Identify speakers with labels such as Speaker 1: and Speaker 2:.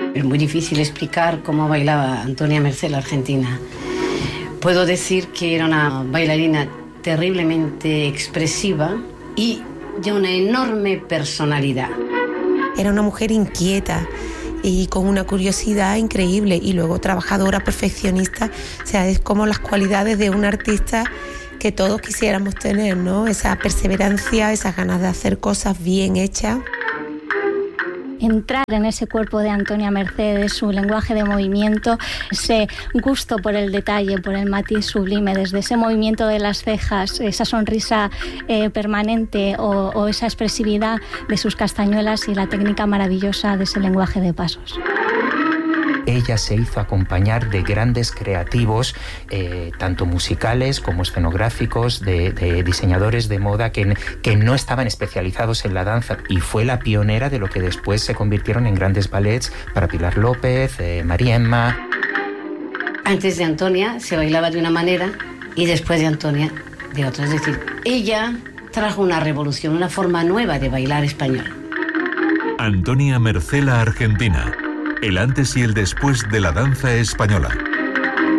Speaker 1: Es muy difícil explicar cómo bailaba Antonia Mercé, la argentina. Puedo decir que era una bailarina terriblemente expresiva y de una enorme personalidad.
Speaker 2: Era una mujer inquieta y con una curiosidad increíble, y luego trabajadora, perfeccionista. O sea, es como las cualidades de un artista que todos quisiéramos tener, ¿no? Esa perseverancia, esas ganas de hacer cosas bien hechas.
Speaker 3: Entrar en ese cuerpo de Antonia Mercé, su lenguaje de movimiento, ese gusto por el detalle, por el matiz sublime, desde ese movimiento de las cejas, esa sonrisa permanente o esa expresividad de sus castañuelas y la técnica maravillosa de ese lenguaje de pasos.
Speaker 4: Ella se hizo acompañar de grandes creativos, tanto musicales como escenográficos, de diseñadores de moda que no estaban especializados en la danza, y fue la pionera de lo que después se convirtieron en grandes ballets para Pilar López, María Emma.
Speaker 1: Antes de Antonia se bailaba de una manera y después de Antonia de otra. Es decir, ella trajo una revolución, una forma nueva de bailar español.
Speaker 5: Antonia Mercé, la argentina. El antes y el después de la danza española.